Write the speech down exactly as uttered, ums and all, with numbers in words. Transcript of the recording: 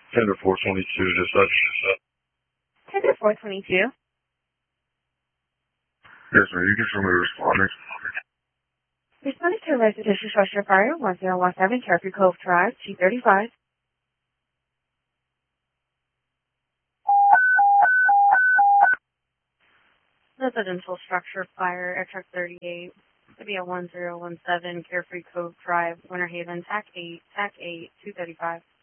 Tender four twenty-two, dispatch. Tender four twenty-two. Yes, ma'am. You can show me responding. Responding to a residential structure fire, one zero one seven Carefree Cove Drive, T thirty-five. Residential structure fire, air truck thirty-eight. To be a one zero one seven Carefree Cove Drive, Winter Haven, T A C eight, T A C eight, two thirty-five.